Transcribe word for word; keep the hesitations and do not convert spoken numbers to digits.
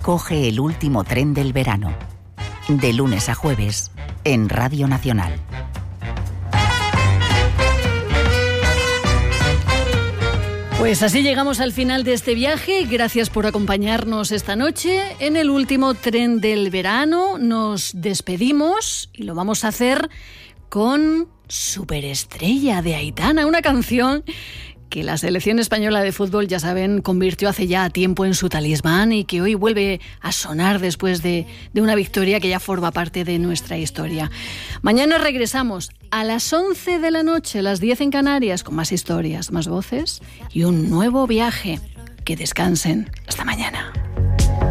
coge el último tren del verano. De lunes a jueves, en Radio Nacional. Pues así llegamos al final de este viaje. Gracias por acompañarnos esta noche. En el último tren del verano nos despedimos y lo vamos a hacer con Superestrella de Aitana, una canción que la selección española de fútbol, ya saben, convirtió hace ya tiempo en su talismán y que hoy vuelve a sonar después de, de una victoria que ya forma parte de nuestra historia. Mañana regresamos a las once de la noche, las diez en Canarias, con más historias, más voces y un nuevo viaje. Que descansen. Hasta mañana.